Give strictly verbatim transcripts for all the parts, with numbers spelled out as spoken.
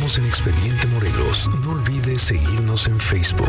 Estamos en Expediente Morelos. No olvides seguirnos en Facebook.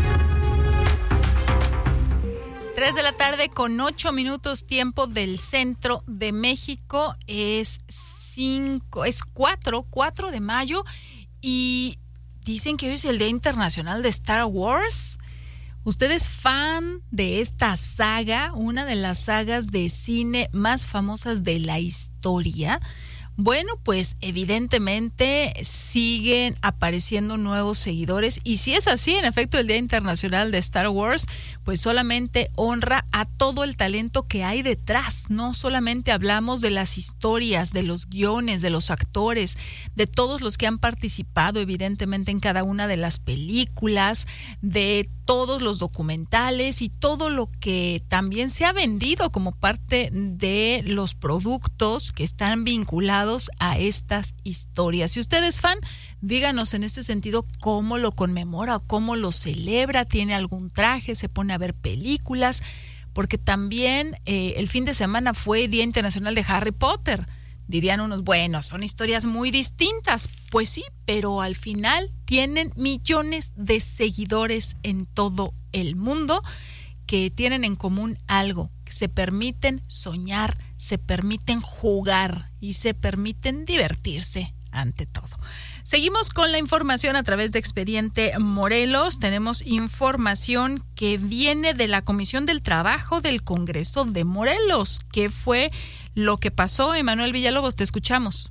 Tres de la tarde con ocho minutos tiempo del centro de México. Es cinco, es cuatro, cuatro de mayo y dicen que hoy es el Día Internacional de Star Wars. ¿Usted es fan de esta saga, una de las sagas de cine más famosas de la historia? Bueno, pues evidentemente siguen apareciendo nuevos seguidores y si es así, en efecto, el Día Internacional de Star Wars, pues solamente honra a todo el talento que hay detrás. No solamente hablamos de las historias, de los guiones, de los actores, de todos los que han participado evidentemente en cada una de las películas, de todos los documentales y todo lo que también se ha vendido como parte de los productos que están vinculados a estas historias. Si usted es fan, díganos en este sentido cómo lo conmemora, cómo lo celebra, tiene algún traje, se pone a ver películas, porque también eh, el fin de semana fue Día Internacional de Harry Potter. Dirían unos, bueno, son historias muy distintas. Pues sí, pero al final tienen millones de seguidores en todo el mundo que tienen en común algo, que se permiten soñar, se permiten jugar y se permiten divertirse ante todo. Seguimos con la información a través de Expediente Morelos. Tenemos información que viene de la Comisión del Trabajo del Congreso de Morelos. ¿Qué fue lo que pasó? Emanuel Villalobos, te escuchamos.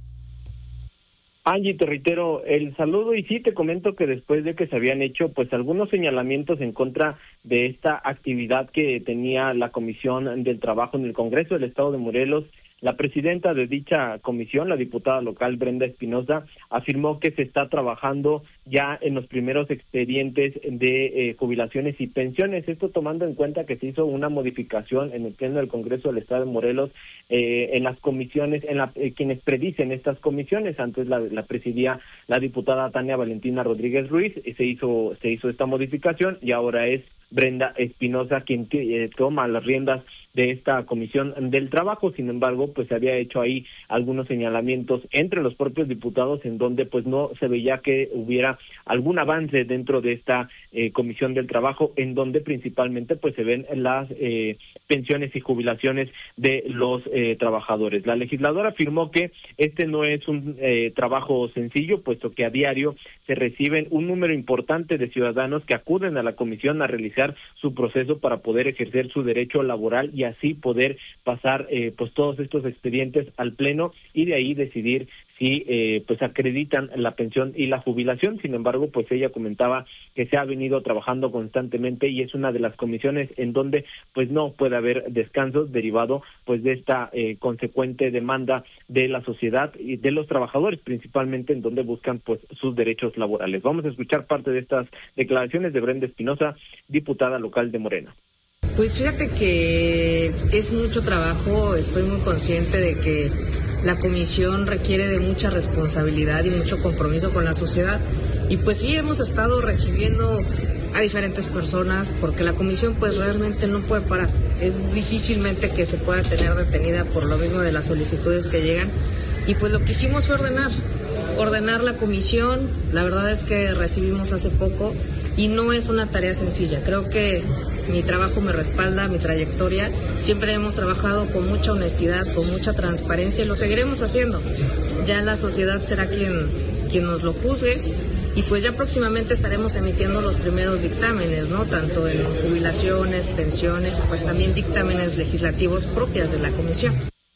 Angie, te reitero el saludo y sí te comento que después de que se habían hecho pues algunos señalamientos en contra de esta actividad que tenía la Comisión del Trabajo en el Congreso del Estado de Morelos, la presidenta de dicha comisión, la diputada local Brenda Espinosa, afirmó que se está trabajando ya en los primeros expedientes de eh, jubilaciones y pensiones. Esto tomando en cuenta que se hizo una modificación en el pleno del Congreso del Estado de Morelos eh, en las comisiones, en la, eh, quienes predicen estas comisiones. Antes la, la presidía la diputada Tania Valentina Rodríguez Ruiz, y se hizo se hizo esta modificación y ahora es Brenda Espinosa quien eh, toma las riendas de esta Comisión del Trabajo. Sin embargo, pues se había hecho ahí algunos señalamientos entre los propios diputados en donde pues no se veía que hubiera algún avance dentro de esta eh, Comisión del Trabajo, en donde principalmente pues se ven las eh, pensiones y jubilaciones de los eh, trabajadores. La legisladora afirmó que este no es un eh, trabajo sencillo, puesto que a diario se reciben un número importante de ciudadanos que acuden a la comisión a realizar su proceso para poder ejercer su derecho laboral y así poder pasar eh, pues todos estos expedientes al pleno y de ahí decidir si eh, pues acreditan la pensión y la jubilación. Sin embargo, pues ella comentaba que se ha venido trabajando constantemente y es una de las comisiones en donde pues no puede haber descansos derivado pues de esta eh, consecuente demanda de la sociedad y de los trabajadores, principalmente en donde buscan pues sus derechos laborales. Vamos a escuchar parte de estas declaraciones de Brenda Espinosa, diputada local de Morena. Pues fíjate que es mucho trabajo, estoy muy consciente de que la comisión requiere de mucha responsabilidad y mucho compromiso con la sociedad y pues sí hemos estado recibiendo a diferentes personas porque la comisión pues realmente no puede parar, es difícilmente que se pueda tener detenida por lo mismo de las solicitudes que llegan y pues lo que hicimos fue ordenar, ordenar la comisión. La verdad es que recibimos hace poco y no es una tarea sencilla, creo que mi trabajo me respalda, mi trayectoria. Siempre hemos trabajado con mucha honestidad, con mucha transparencia y lo seguiremos haciendo. Ya la sociedad será quien, quien nos lo juzgue y pues ya próximamente estaremos emitiendo los primeros dictámenes, ¿no? Tanto en jubilaciones, pensiones, pues también dictámenes legislativos propias de la comisión.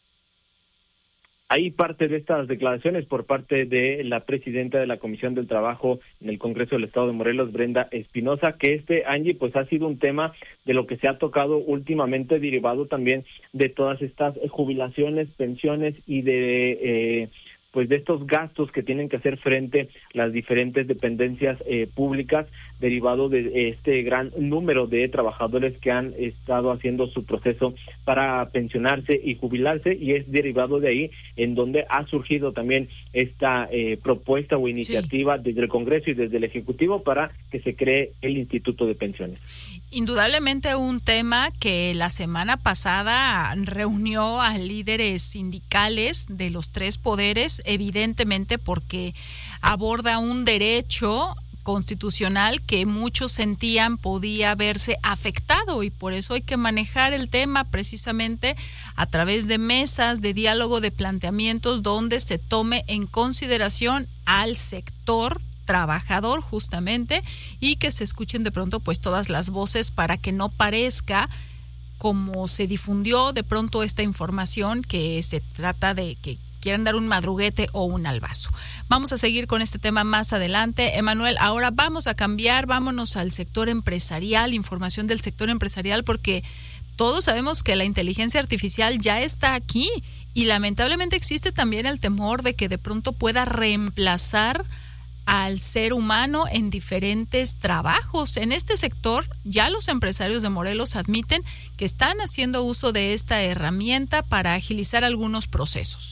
Hay parte de estas declaraciones por parte de la presidenta de la Comisión del Trabajo en el Congreso del Estado de Morelos, Brenda Espinosa, que este, Angie, pues ha sido un tema de lo que se ha tocado últimamente, derivado también de todas estas jubilaciones, pensiones y de eh, pues de estos gastos que tienen que hacer frente las diferentes dependencias eh, públicas, derivado de este gran número de trabajadores que han estado haciendo su proceso para pensionarse y jubilarse, y es derivado de ahí en donde ha surgido también esta eh, propuesta o iniciativa sí. desde el Congreso y desde el Ejecutivo para que se cree el Instituto de Pensiones. Indudablemente un tema que la semana pasada reunió a líderes sindicales de los tres poderes, evidentemente porque aborda un derecho constitucional que muchos sentían podía verse afectado, y por eso hay que manejar el tema precisamente a través de mesas de diálogo, de planteamientos donde se tome en consideración al sector trabajador justamente, y que se escuchen de pronto pues todas las voces para que no parezca, como se difundió de pronto esta información, que se trata de que quieren dar un madruguete o un albazo. Vamos a seguir con este tema más adelante. Emanuel, ahora vamos a cambiar, vámonos al sector empresarial, información del sector empresarial, porque todos sabemos que la inteligencia artificial ya está aquí y lamentablemente existe también el temor de que de pronto pueda reemplazar al ser humano en diferentes trabajos. En este sector, ya los empresarios de Morelos admiten que están haciendo uso de esta herramienta para agilizar algunos procesos.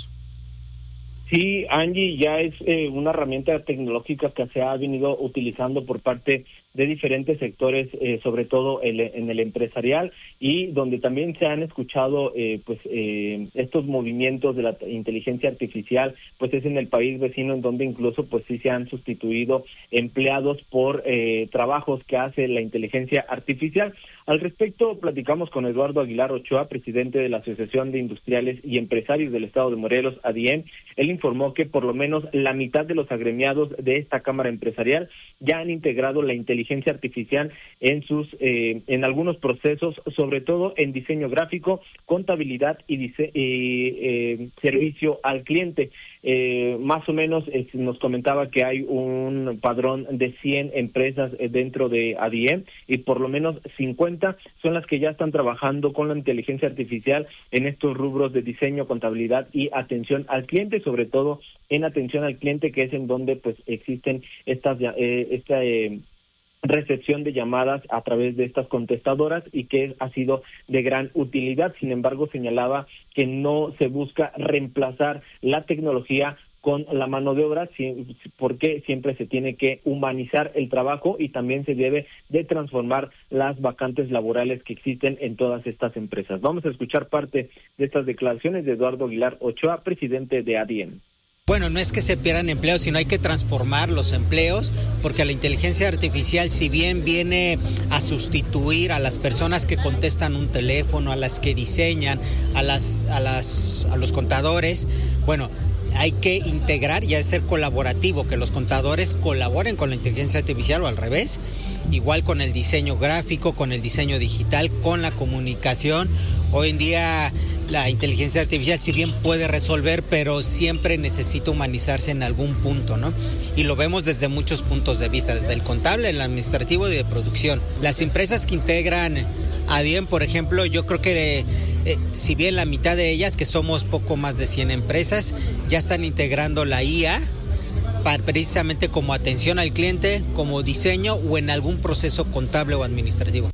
Sí, Angie, ya es eh, una herramienta tecnológica que se ha venido utilizando por parte de diferentes sectores, eh, sobre todo el, en el empresarial, y donde también se han escuchado eh, pues eh, estos movimientos de la inteligencia artificial, pues es en el país vecino, en donde incluso pues sí se han sustituido empleados por eh, trabajos que hace la inteligencia artificial. Al respecto, platicamos con Eduardo Aguilar Ochoa, presidente de la Asociación de Industriales y Empresarios del Estado de Morelos, A D I E M. Él informó que por lo menos la mitad de los agremiados de esta Cámara Empresarial ya han integrado la inteligencia artificial en sus eh, en algunos procesos, sobre todo en diseño gráfico, contabilidad y dise- eh, eh, servicio al cliente. Eh, más o menos eh, nos comentaba que hay un padrón de cien empresas eh, dentro de A D I E M, y por lo menos cincuenta son las que ya están trabajando con la inteligencia artificial en estos rubros de diseño, contabilidad y atención al cliente, sobre todo en atención al cliente, que es en donde pues existen estas eh, esta eh, recepción de llamadas a través de estas contestadoras, y que ha sido de gran utilidad. Sin embargo, señalaba que no se busca reemplazar la tecnología con la mano de obra, porque siempre se tiene que humanizar el trabajo y también se debe de transformar las vacantes laborales que existen en todas estas empresas. Vamos a escuchar parte de estas declaraciones de Eduardo Aguilar Ochoa, presidente de A D I E M. Bueno, no es que se pierdan empleos, sino hay que transformar los empleos, porque la inteligencia artificial, si bien viene a sustituir a las personas que contestan un teléfono, a las que diseñan, a las, a las, a los contadores, bueno, hay que integrar y ser colaborativo, que los contadores colaboren con la inteligencia artificial o al revés, igual con el diseño gráfico, con el diseño digital, con la comunicación. Hoy en día la inteligencia artificial, si bien puede resolver, pero siempre necesita humanizarse en algún punto, ¿no? Y lo vemos desde muchos puntos de vista, desde el contable, el administrativo y de producción. Las empresas que integran A D I E M, por ejemplo, yo creo que eh, si bien la mitad de ellas, que somos poco más de cien empresas, ya están integrando la I A para, precisamente como atención al cliente, como diseño o en algún proceso contable o administrativo.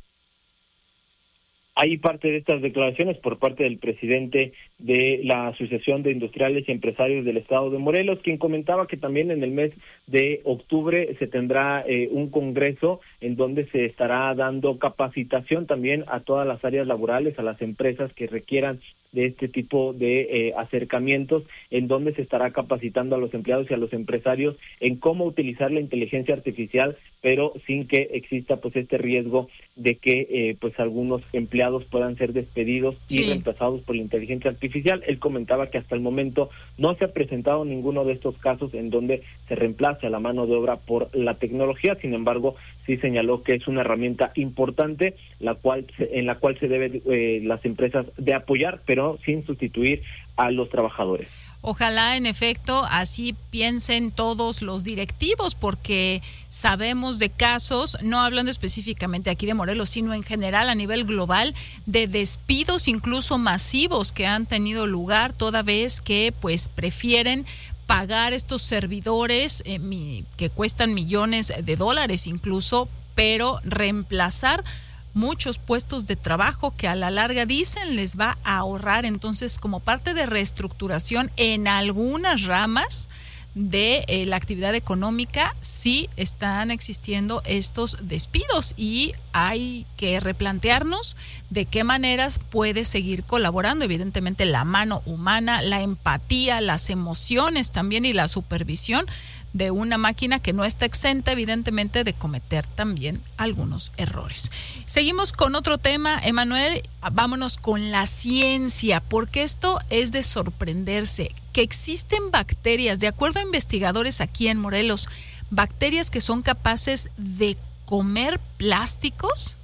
Hay parte de estas declaraciones por parte del presidente de la Asociación de Industriales y Empresarios del Estado de Morelos, quien comentaba que también en el mes de octubre se tendrá eh, un congreso en donde se estará dando capacitación también a todas las áreas laborales, a las empresas que requieran de este tipo de eh, acercamientos, en donde se estará capacitando a los empleados y a los empresarios en cómo utilizar la inteligencia artificial, pero sin que exista pues este riesgo de que eh, pues algunos empleados puedan ser despedidos sí. y reemplazados por la inteligencia artificial. Él comentaba que hasta el momento no se ha presentado ninguno de estos casos en donde se reemplace a la mano de obra por la tecnología. Sin embargo, sí señaló que es una herramienta importante, la cual en la cual se debe eh, las empresas de apoyar, pero sin sustituir a los trabajadores. Ojalá, en efecto, así piensen todos los directivos, porque sabemos de casos, no hablando específicamente aquí de Morelos, sino en general a nivel global, de despidos incluso masivos que han tenido lugar, toda vez que pues prefieren pagar estos servidores eh, mi, que cuestan millones de dólares incluso, pero reemplazar muchos puestos de trabajo que a la larga dicen les va a ahorrar. Entonces, como parte de reestructuración en algunas ramas de eh, la actividad económica, sí están existiendo estos despidos y hay que replantearnos de qué maneras puede seguir colaborando. Evidentemente, la mano humana, la empatía, las emociones también y la supervisión, de una máquina que no está exenta, evidentemente, de cometer también algunos errores. Seguimos con otro tema, Emanuel, vámonos con la ciencia, porque esto es de sorprenderse, que existen bacterias, de acuerdo a investigadores aquí en Morelos, bacterias que son capaces de comer plásticos.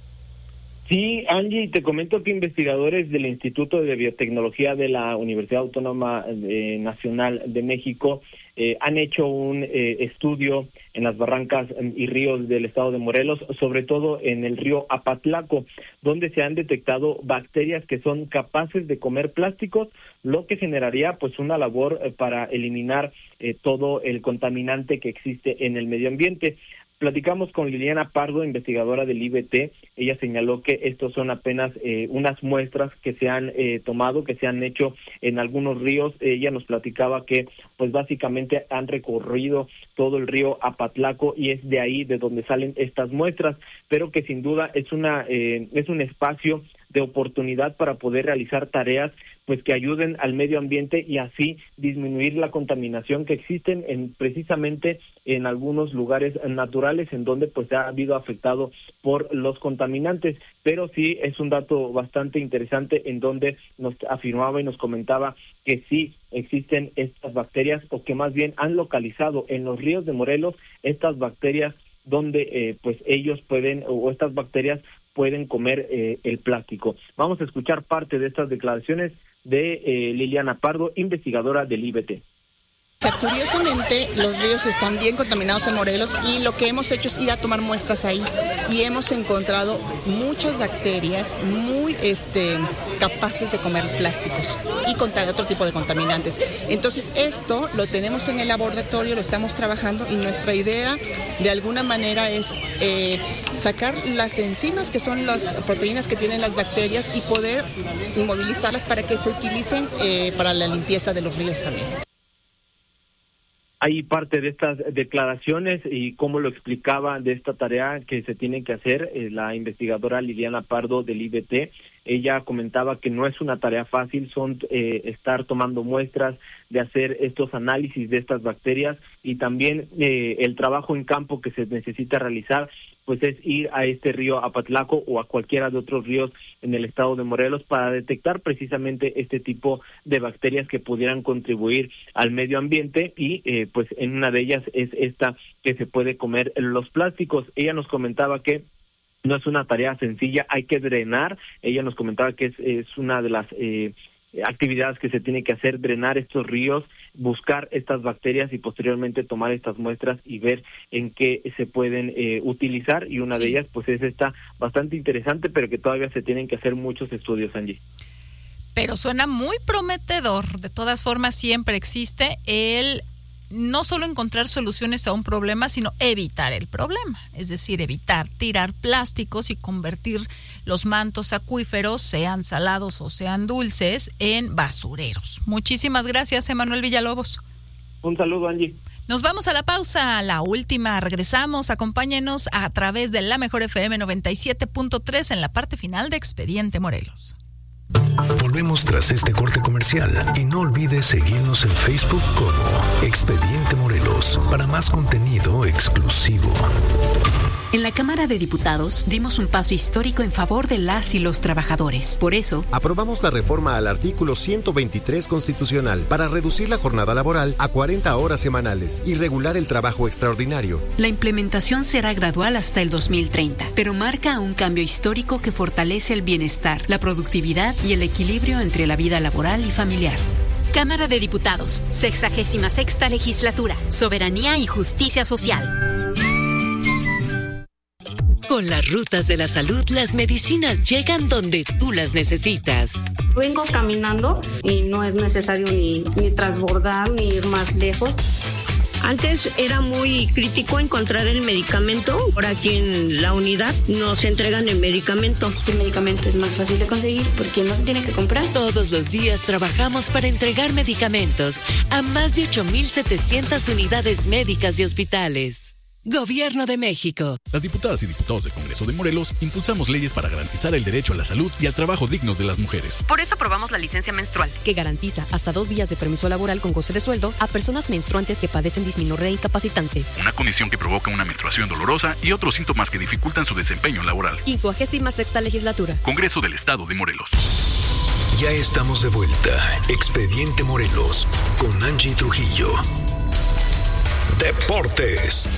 Sí, Angie, te comento que investigadores del Instituto de Biotecnología de la Universidad Autónoma eh, Nacional de México eh, han hecho un eh, estudio en las barrancas y ríos del estado de Morelos, sobre todo en el río Apatlaco, donde se han detectado bacterias que son capaces de comer plásticos, lo que generaría pues una labor eh, para eliminar eh, todo el contaminante que existe en el medio ambiente. Platicamos con Liliana Pardo, investigadora del I B T. Ella señaló que estos son apenas eh, unas muestras que se han eh, tomado, que se han hecho en algunos ríos. Ella nos platicaba que, pues básicamente han recorrido todo el río Apatlaco y es de ahí de donde salen estas muestras, pero que sin duda es una eh, es un espacio de oportunidad para poder realizar tareas pues que ayuden al medio ambiente y así disminuir la contaminación que existen en precisamente en algunos lugares naturales en donde pues ha habido afectado por los contaminantes, pero sí es un dato bastante interesante en donde nos afirmaba y nos comentaba que sí existen estas bacterias o que más bien han localizado en los ríos de Morelos estas bacterias donde eh, pues ellos pueden o estas bacterias pueden comer eh, el plástico. Vamos a escuchar parte de estas declaraciones de eh, Liliana Pardo, investigadora del I B T. O sea, curiosamente, los ríos están bien contaminados en Morelos y lo que hemos hecho es ir a tomar muestras ahí y hemos encontrado muchas bacterias muy este, capaces de comer plásticos y contra otro tipo de contaminantes. Entonces, esto lo tenemos en el laboratorio, lo estamos trabajando y nuestra idea de alguna manera es eh, sacar las enzimas, que son las proteínas que tienen las bacterias, y poder inmovilizarlas para que se utilicen eh, para la limpieza de los ríos también. Hay parte de estas declaraciones y cómo lo explicaba de esta tarea que se tiene que hacer eh, la investigadora Liliana Pardo del I B T. Ella comentaba que no es una tarea fácil, son eh, estar tomando muestras, de hacer estos análisis de estas bacterias y también eh, el trabajo en campo que se necesita realizar, pues es ir a este río Apatlaco o a cualquiera de otros ríos en el estado de Morelos para detectar precisamente este tipo de bacterias que pudieran contribuir al medio ambiente y eh, pues en una de ellas es esta que se puede comer los plásticos. Ella nos comentaba que no es una tarea sencilla, hay que drenar. Ella nos comentaba que es, es una de las eh, actividades que se tiene que hacer, drenar estos ríos, buscar estas bacterias y posteriormente tomar estas muestras y ver en qué se pueden eh, utilizar, y una sí. de ellas pues es esta bastante interesante, pero que todavía se tienen que hacer muchos estudios, Angie. Pero suena muy prometedor. De todas formas, siempre existe el no solo encontrar soluciones a un problema, sino evitar el problema, es decir, evitar tirar plásticos y convertir los mantos acuíferos, sean salados o sean dulces, en basureros. Muchísimas gracias, Emanuel Villalobos. Un saludo, Angie. Nos vamos a la pausa, la última, regresamos, acompáñenos a través de la Mejor F M noventa y siete punto tres en la parte final de Expediente Morelos. Volvemos tras este corte comercial y no olvides seguirnos en Facebook como Expediente Morelos para más contenido exclusivo. En la Cámara de Diputados dimos un paso histórico en favor de las y los trabajadores. Por eso, aprobamos la reforma al artículo ciento veintitrés constitucional para reducir la jornada laboral a cuarenta horas semanales y regular el trabajo extraordinario. La implementación será gradual hasta el dos mil treinta, pero marca un cambio histórico que fortalece el bienestar, la productividad y el equilibrio entre la vida laboral y familiar. Cámara de Diputados, sexagésima sexta legislatura, Soberanía y Justicia Social. Con las rutas de la salud, las medicinas llegan donde tú las necesitas. Vengo caminando y no es necesario ni, ni transbordar ni ir más lejos. Antes era muy crítico encontrar el medicamento. Por aquí en la unidad nos entregan el medicamento. El medicamento es más fácil de conseguir porque no se tiene que comprar. Todos los días trabajamos para entregar medicamentos a más de ocho mil setecientas unidades médicas y hospitales. Gobierno de México. Las diputadas y diputados del Congreso de Morelos impulsamos leyes para garantizar el derecho a la salud y al trabajo digno de las mujeres. Por eso aprobamos la licencia menstrual, que garantiza hasta dos días de permiso laboral con goce de sueldo a personas menstruantes que padecen dismenorrea incapacitante. Una condición que provoca una menstruación dolorosa y otros síntomas que dificultan su desempeño laboral. quincuagésima sexta Legislatura. Congreso del Estado de Morelos. Ya estamos de vuelta. Expediente Morelos con Angie Trujillo. Deportes.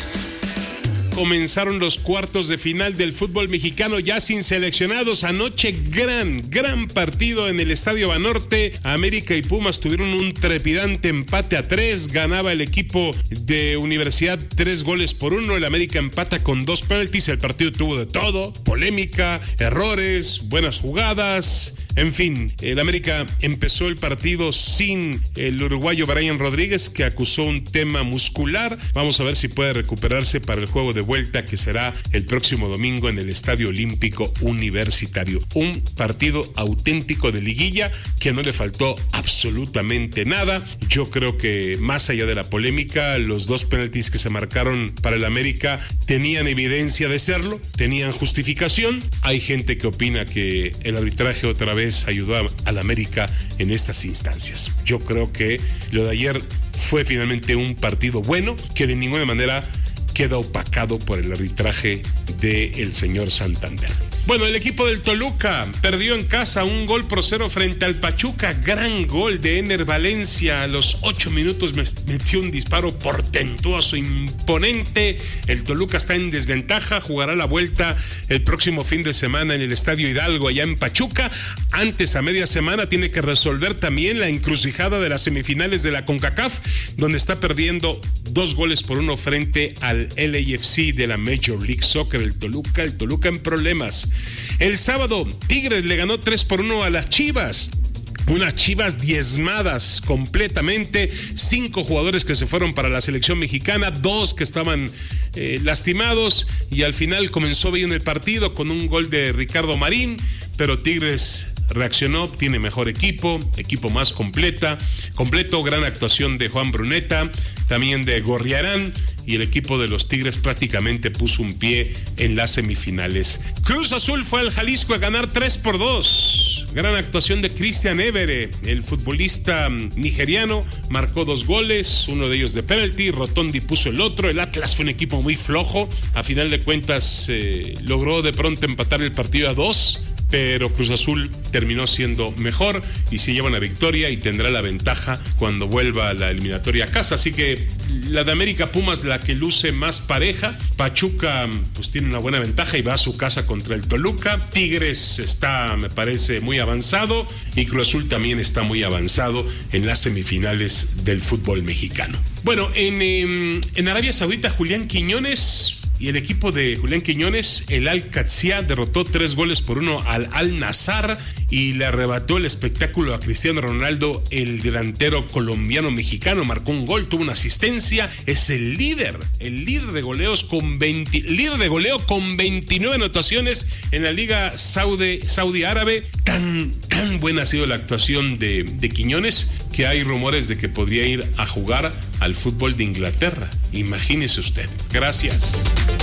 Comenzaron los cuartos de final del fútbol mexicano ya sin seleccionados. Anoche gran, gran partido en el Estadio Banorte. América y Pumas tuvieron un trepidante empate a tres. Ganaba el equipo de Universidad tres goles por uno. El América empata con dos penaltis. El partido tuvo de todo: polémica, errores, buenas jugadas. En fin, el América empezó el partido sin el uruguayo Brian Rodríguez, que acusó un tema muscular. Vamos a ver si puede recuperarse para el juego de vuelta, que será el próximo domingo en el Estadio Olímpico Universitario. Un partido auténtico de liguilla que no le faltó absolutamente nada. Yo creo que más allá de la polémica, los dos penaltis que se marcaron para el América tenían evidencia de serlo, tenían justificación. Hay gente que opina que el arbitraje otra vez ayudó al América en estas instancias. Yo creo que lo de ayer fue finalmente un partido bueno, que de ninguna manera queda opacado por el arbitraje del señor Santander. Bueno, el equipo del Toluca perdió en casa un gol por cero frente al Pachuca. Gran gol de Ener Valencia. A los ocho minutos metió un disparo portentoso, imponente. El Toluca está en desventaja. Jugará la vuelta el próximo fin de semana en el Estadio Hidalgo, allá en Pachuca. Antes, a media semana, tiene que resolver también la encrucijada de las semifinales de la CONCACAF, donde está perdiendo dos goles por uno frente al L A F C de la Major League Soccer. El Toluca, el Toluca en problemas. El sábado, Tigres le ganó tres por uno a las Chivas. Unas Chivas diezmadas completamente. Cinco jugadores que se fueron para la selección mexicana, dos que estaban eh, lastimados, y al final comenzó bien el partido con un gol de Ricardo Marín, pero Tigres reaccionó, tiene mejor equipo, equipo más completa, completo, gran actuación de Juan Bruneta, también de Gorriarán, y el equipo de los Tigres prácticamente puso un pie en las semifinales. Cruz Azul fue al Jalisco a ganar tres por dos. Gran actuación de Christian Évere, el futbolista nigeriano, marcó dos goles, uno de ellos de penalti, Rotondi puso el otro. El Atlas fue un equipo muy flojo, a final de cuentas eh, logró de pronto empatar el partido a dos, pero Cruz Azul terminó siendo mejor y se lleva una victoria y tendrá la ventaja cuando vuelva a la eliminatoria a casa. Así que la de América Pumas, la que luce más pareja. Pachuca pues tiene una buena ventaja y va a su casa contra el Toluca. Tigres está, me parece, muy avanzado, y Cruz Azul también está muy avanzado en las semifinales del fútbol mexicano. Bueno, en, en, en Arabia Saudita, Julián Quiñones y el equipo de Julián Quiñones, el Al-Qadsiya, derrotó tres goles por uno al Al-Nassr y le arrebató el espectáculo a Cristiano Ronaldo. El delantero colombiano-mexicano marcó un gol, tuvo una asistencia, es el líder, el líder de goleos con veinte, líder de goleo con veintinueve anotaciones en la Liga Saudi, Saudi Árabe. Tan, tan buena ha sido la actuación de, de Quiñones que hay rumores de que podría ir a jugar al fútbol de Inglaterra. Imagínese usted. Gracias.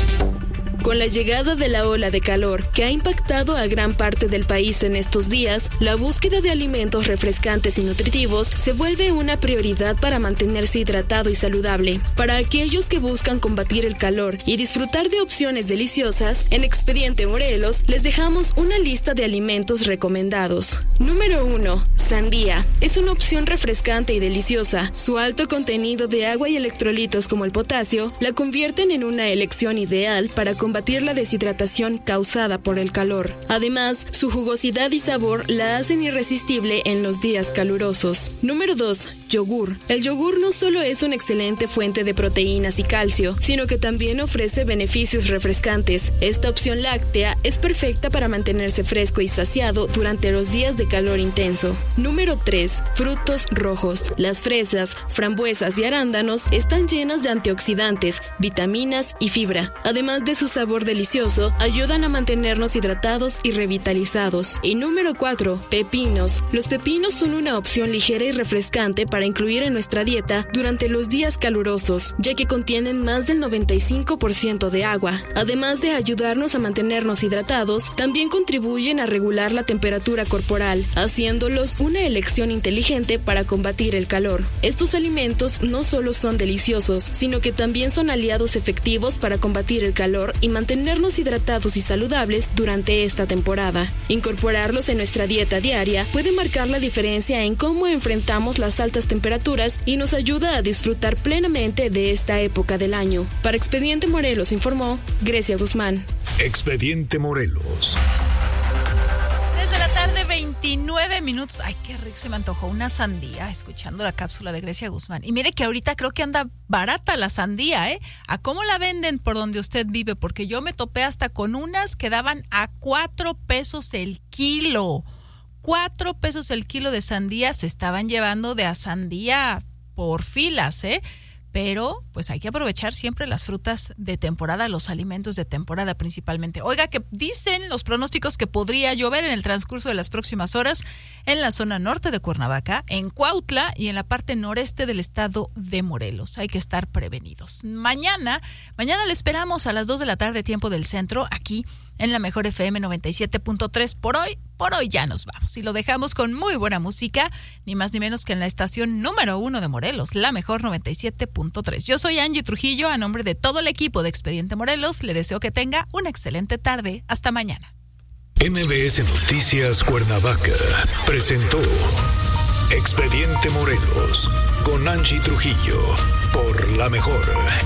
Con la llegada de la ola de calor que ha impactado a gran parte del país en estos días, la búsqueda de alimentos refrescantes y nutritivos se vuelve una prioridad para mantenerse hidratado y saludable. Para aquellos que buscan combatir el calor y disfrutar de opciones deliciosas, en Expediente Morelos les dejamos una lista de alimentos recomendados. Número uno. Sandía. Es una opción refrescante y deliciosa. Su alto contenido de agua y electrolitos como el potasio la convierten en una elección ideal para combatir combatir la deshidratación causada por el calor. Además, su jugosidad y sabor la hacen irresistible en los días calurosos. Número dos. Yogur. El yogur no solo es una excelente fuente de proteínas y calcio, sino que también ofrece beneficios refrescantes. Esta opción láctea es perfecta para mantenerse fresco y saciado durante los días de calor intenso. Número tres. Frutos rojos. Las fresas, frambuesas y arándanos están llenas de antioxidantes, vitaminas y fibra, además de su sabor sabor delicioso, ayudan a mantenernos hidratados y revitalizados. Y número cuatro, pepinos. Los pepinos son una opción ligera y refrescante para incluir en nuestra dieta durante los días calurosos, ya que contienen más del noventa y cinco por ciento de agua. Además de ayudarnos a mantenernos hidratados, también contribuyen a regular la temperatura corporal, haciéndolos una elección inteligente para combatir el calor. Estos alimentos no solo son deliciosos, sino que también son aliados efectivos para combatir el calor y mantenernos hidratados y saludables durante esta temporada. Incorporarlos en nuestra dieta diaria puede marcar la diferencia en cómo enfrentamos las altas temperaturas y nos ayuda a disfrutar plenamente de esta época del año. Para Expediente Morelos informó Grecia Guzmán. Expediente Morelos. Desde la tarde, veintinueve minutos. Ay, qué rico, se me antojó una sandía escuchando la cápsula de Grecia Guzmán. Y mire que ahorita creo que anda barata la sandía, ¿eh? ¿A cómo la venden por donde usted vive? Porque yo me topé hasta con unas que daban a cuatro pesos el kilo. Cuatro pesos el kilo de sandía se estaban llevando de a sandía por filas, ¿eh? Pero pues hay que aprovechar siempre las frutas de temporada, los alimentos de temporada principalmente. Oiga, que dicen los pronósticos que podría llover en el transcurso de las próximas horas en la zona norte de Cuernavaca, en Cuautla y en la parte noreste del estado de Morelos. Hay que estar prevenidos. Mañana, mañana le esperamos a las dos de la tarde, tiempo del centro, aquí en la Mejor F M noventa y siete punto tres. Por hoy, por hoy ya nos vamos y lo dejamos con muy buena música, ni más ni menos que en la estación número uno de Morelos, la Mejor noventa y siete punto tres. Yo soy Angie Trujillo, a nombre de todo el equipo de Expediente Morelos, le deseo que tenga una excelente tarde. Hasta mañana. M B S Noticias Cuernavaca presentó Expediente Morelos con Angie Trujillo por La Mejor.